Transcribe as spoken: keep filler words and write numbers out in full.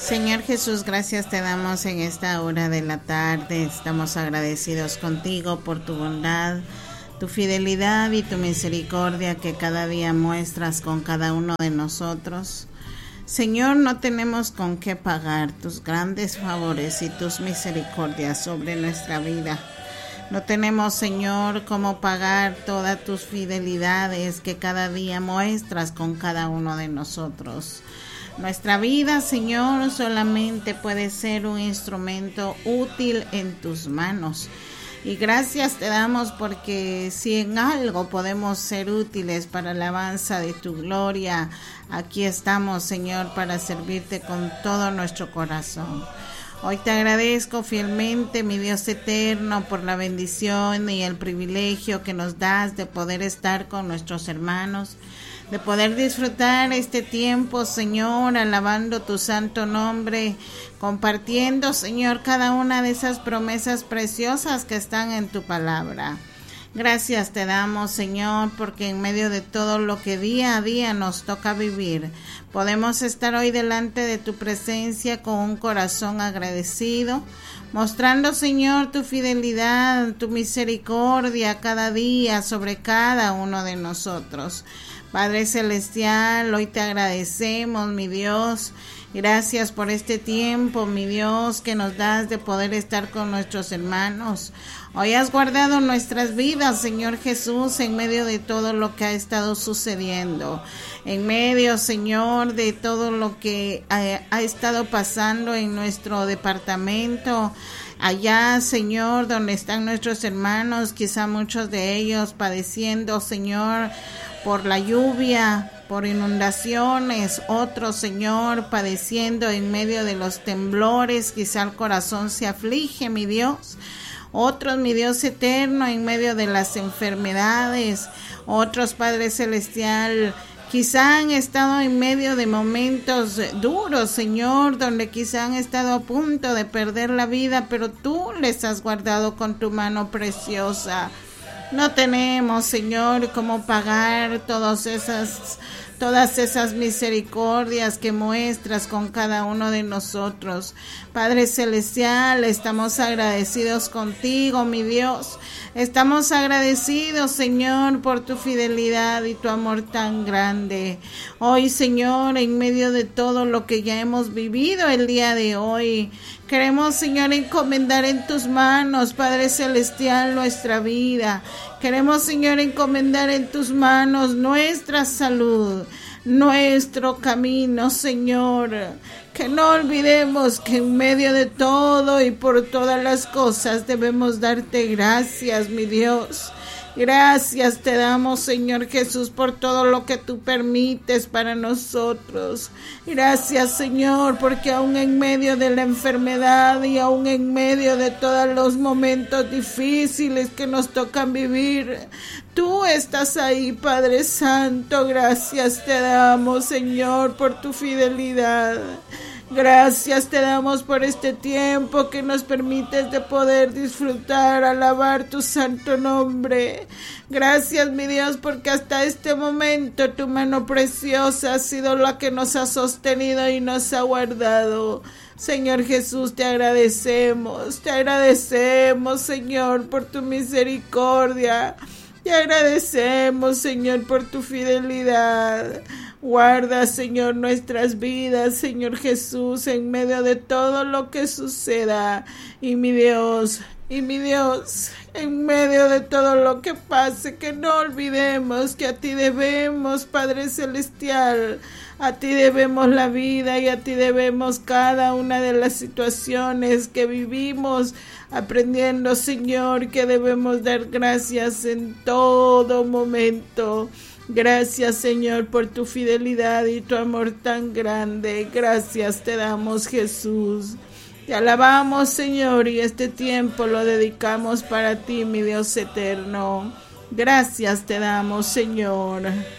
Señor Jesús, gracias te damos en esta hora de la tarde. Estamos agradecidos contigo por tu bondad, tu fidelidad y tu misericordia que cada día muestras con cada uno de nosotros. Señor, no tenemos con qué pagar tus grandes favores y tus misericordias sobre nuestra vida. No tenemos, Señor, cómo pagar todas tus fidelidades que cada día muestras con cada uno de nosotros. Nuestra vida, Señor, solamente puede ser un instrumento útil en tus manos. Y gracias te damos porque si en algo podemos ser útiles para la alabanza de tu gloria, aquí estamos, Señor, para servirte con todo nuestro corazón. Hoy te agradezco fielmente, mi Dios eterno, por la bendición y el privilegio que nos das de poder estar con nuestros hermanos, de poder disfrutar este tiempo, Señor, alabando tu santo nombre, compartiendo, Señor, cada una de esas promesas preciosas que están en tu palabra. Gracias te damos, Señor, porque en medio de todo lo que día a día nos toca vivir, podemos estar hoy delante de tu presencia con un corazón agradecido, mostrando, Señor, tu fidelidad, tu misericordia cada día sobre cada uno de nosotros. Padre Celestial, hoy te agradecemos, mi Dios. Gracias por este tiempo, mi Dios, que nos das de poder estar con nuestros hermanos. Hoy has guardado nuestras vidas, Señor Jesús, en medio de todo lo que ha estado sucediendo. En medio, Señor, de todo lo que ha, ha estado pasando en nuestro departamento. Allá, Señor, donde están nuestros hermanos, quizá muchos de ellos padeciendo, Señor, por la lluvia, por inundaciones, otros, Señor, padeciendo en medio de los temblores, quizá el corazón se aflige, mi Dios. Otros, mi Dios eterno, en medio de las enfermedades. Otros, Padre Celestial, quizá han estado en medio de momentos duros, Señor, donde quizá han estado a punto de perder la vida, pero tú les has guardado con tu mano preciosa. No tenemos, Señor, cómo pagar todas esas, todas esas misericordias que muestras con cada uno de nosotros. Padre Celestial, estamos agradecidos contigo, mi Dios. Estamos agradecidos, Señor, por tu fidelidad y tu amor tan grande. Hoy, Señor, en medio de todo lo que ya hemos vivido el día de hoy, queremos, Señor, encomendar en tus manos, Padre Celestial, nuestra vida. Queremos, Señor, encomendar en tus manos nuestra salud, nuestro camino, Señor. Que no olvidemos que en medio de todo y por todas las cosas debemos darte gracias, mi Dios. Gracias te damos, Señor Jesús, por todo lo que tú permites para nosotros. Gracias, Señor, porque aún en medio de la enfermedad y aún en medio de todos los momentos difíciles que nos tocan vivir, tú estás ahí, Padre Santo. Gracias te damos, Señor, por tu fidelidad. Gracias te damos por este tiempo que nos permites de poder disfrutar, alabar tu santo nombre. Gracias, mi Dios, porque hasta este momento tu mano preciosa ha sido la que nos ha sostenido y nos ha guardado. Señor Jesús, te agradecemos, te agradecemos, Señor, por tu misericordia. Te agradecemos, Señor, por tu fidelidad. Guarda, Señor, nuestras vidas, Señor Jesús, en medio de todo lo que suceda. Y mi Dios, y mi Dios, en medio de todo lo que pase, que no olvidemos que a ti debemos, Padre Celestial. A ti debemos la vida y a ti debemos cada una de las situaciones que vivimos, aprendiendo, Señor, que debemos dar gracias en todo momento. Gracias, Señor, por tu fidelidad y tu amor tan grande. Gracias te damos, Jesús. Te alabamos, Señor, y este tiempo lo dedicamos para ti, mi Dios eterno. Gracias te damos, Señor.